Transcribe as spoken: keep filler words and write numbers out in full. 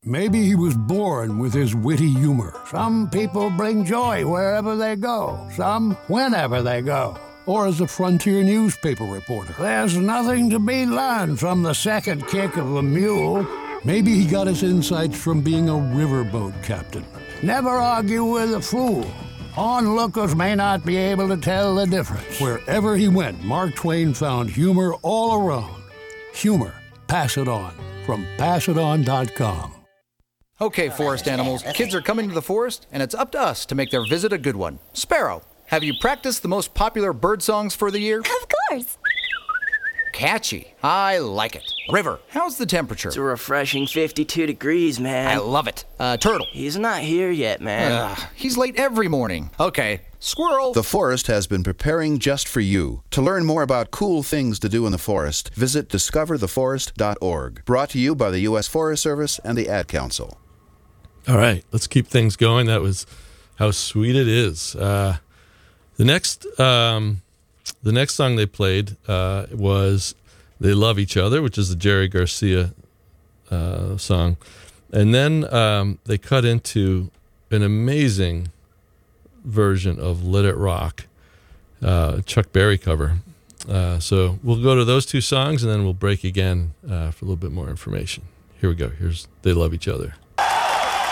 Maybe he was born with his witty humor. Some people bring joy wherever they go, some whenever they go. Or as a frontier newspaper reporter. There's nothing to be learned from the second kick of a mule. Maybe he got his insights from being a riverboat captain. Never argue with a fool. Onlookers may not be able to tell the difference. Wherever he went, Mark Twain found humor all around. Humor. Pass it on. From pass it on dot com. Okay, forest animals, kids are coming to the forest, and it's up to us to make their visit a good one. Sparrow, have you practiced the most popular bird songs for the year? Of course. Catchy. I like it. River, how's the temperature? It's a refreshing fifty-two degrees, man. I love it. Uh, Turtle. He's not here yet, man. Uh, he's late every morning. Okay. Squirrel. The forest has been preparing just for you. To learn more about cool things to do in the forest, visit discover the forest dot org. Brought to you by the U S Forest Service and the Ad Council. All right, let's keep things going. That was How Sweet It Is. Uh, the next um, the next song they played uh, was They Love Each Other, which is the Jerry Garcia uh, song. And then um, they cut into an amazing version of Let It Rock, uh, Chuck Berry cover. Uh, so we'll go to those two songs, and then we'll break again uh, for a little bit more information. Here we go. Here's They Love Each Other.